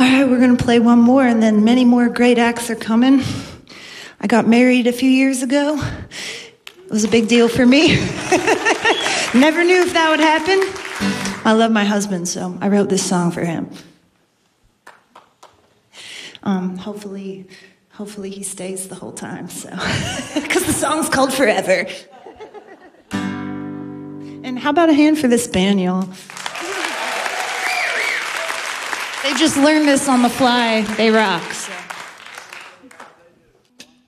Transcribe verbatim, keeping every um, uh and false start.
right, we're going to play one more, and then many more great acts are coming. I got married a few years ago. It was a big deal for me. Never knew if that would happen. I love my husband, so I wrote this song for him. Um, hopefully, hopefully he stays the whole time, so. Because the song's called Forever. And how about a hand for this band, y'all? They just learned this on the fly. They rock.